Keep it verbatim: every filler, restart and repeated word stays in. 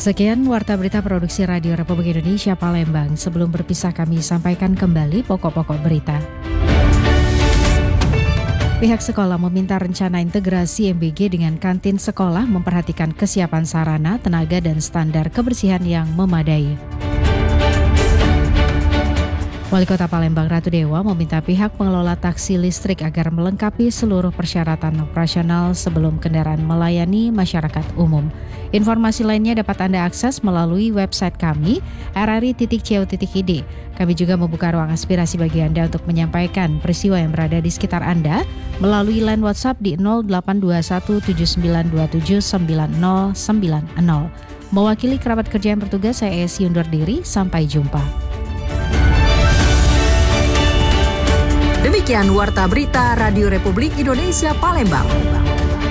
Sekian Warta Berita Produksi Radio Republik Indonesia Palembang. Sebelum berpisah kami sampaikan kembali pokok-pokok berita. Pihak sekolah meminta rencana integrasi M B G dengan kantin sekolah memperhatikan kesiapan sarana, tenaga, dan standar kebersihan yang memadai. Wali Kota Palembang Ratu Dewa meminta pihak pengelola taksi listrik agar melengkapi seluruh persyaratan operasional sebelum kendaraan melayani masyarakat umum. Informasi lainnya dapat Anda akses melalui website kami r r i titik co titik i d. Kami juga membuka ruang aspirasi bagi Anda untuk menyampaikan peristiwa yang berada di sekitar Anda melalui line WhatsApp di nol delapan dua satu tujuh sembilan dua tujuh sembilan nol sembilan nol. Mewakili kerabat kerja yang bertugas, saya Esi undur diri. Sampai jumpa. Demikian Warta Berita Radio Republik Indonesia Palembang.